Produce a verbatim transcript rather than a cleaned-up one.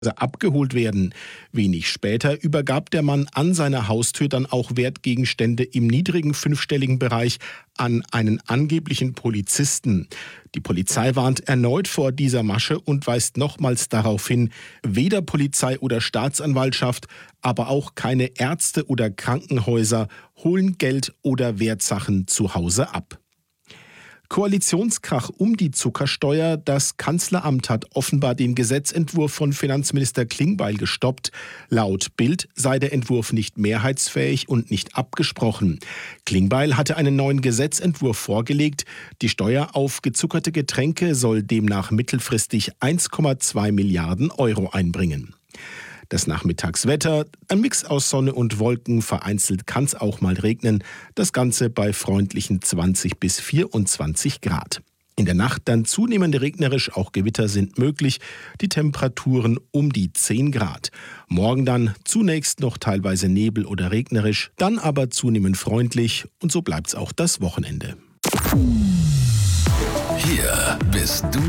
abgeholt werden. Wenig später übergab der Mann an seiner Haustür dann auch Wertgegenstände im niedrigen fünfstelligen Bereich an einen angeblichen Polizisten. Die Polizei warnt erneut vor dieser Masche und weist nochmals darauf hin, weder Polizei oder Staatsanwaltschaft, aber auch keine Ärzte oder Krankenhäuser holen Geld oder Wertsachen zu Hause ab. Koalitionskrach um die Zuckersteuer. Das Kanzleramt hat offenbar den Gesetzentwurf von Finanzminister Klingbeil gestoppt. Laut Bild sei der Entwurf nicht mehrheitsfähig und nicht abgesprochen. Klingbeil hatte einen neuen Gesetzentwurf vorgelegt. Die Steuer auf gezuckerte Getränke soll demnach mittelfristig eins Komma zwei Milliarden Euro einbringen. Das Nachmittagswetter, ein Mix aus Sonne und Wolken, vereinzelt kann es auch mal regnen. Das Ganze bei freundlichen zwanzig bis vierundzwanzig Grad. In der Nacht dann zunehmend regnerisch, auch Gewitter sind möglich. Die Temperaturen um die zehn Grad. Morgen dann zunächst noch teilweise Nebel oder regnerisch, dann aber zunehmend freundlich und so bleibt es auch das Wochenende. Hier bist du